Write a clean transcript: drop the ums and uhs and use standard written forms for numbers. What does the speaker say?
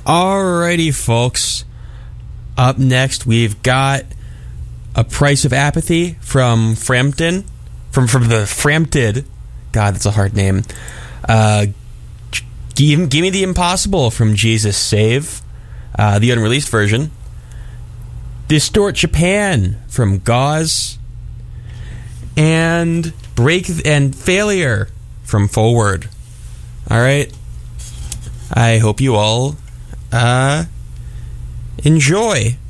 Alrighty, folks. Up next, we've got A Price of Apathy from Frampton. From the Frampted. God, that's a hard name. Give Me the Impossible from Jesus Save. The unreleased version. Distort Japan from Gauze. And Break and Failure from Forward. Alright. I hope you all enjoy.